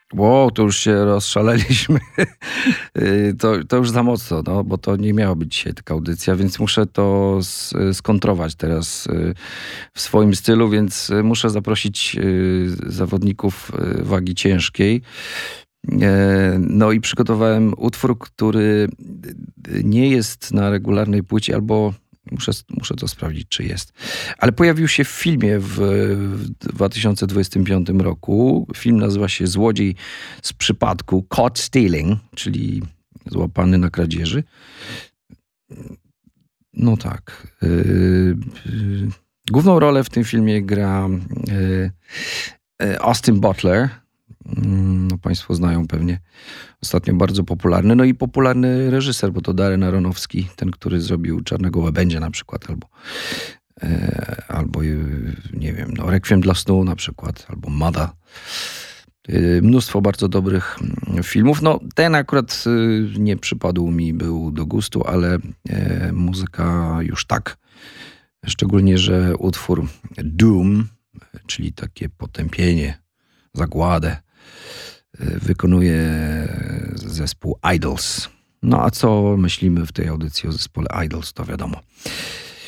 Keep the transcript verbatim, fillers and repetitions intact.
Wow, to już się rozszaleliśmy. Y, to, to już za mocno, no, bo to nie miała być dzisiaj taka audycja, więc muszę to s- skontrować teraz y, w swoim stylu, więc y, muszę zaprosić y, zawodników y, wagi ciężkiej. E, No i przygotowałem utwór, który y, nie jest na regularnej płycie, albo muszę, muszę to sprawdzić, czy jest. Ale pojawił się w filmie w, w dwa tysiące dwudziestym piątym roku. Film nazywa się Złodziej z przypadku, Caught Stealing, czyli złapany na kradzieży. No tak. Yy, yy, Główną rolę w tym filmie gra yy, yy, Austin Butler. Mm, No, państwo znają pewnie. Ostatnio bardzo popularny. No i popularny reżyser, bo to Darren Aronofsky, ten, który zrobił Czarnego Łabędzia na przykład, albo, e, albo e, nie wiem, no, Rekwiem dla snu na przykład, albo Mother. E, Mnóstwo bardzo dobrych mm, filmów. No, ten akurat e, nie przypadł mi, był do gustu, ale e, muzyka już tak. Szczególnie, że utwór Doom, czyli takie potępienie, zagładę, wykonuje zespół Idols. No a co myślimy w tej audycji o zespole Idols, to wiadomo.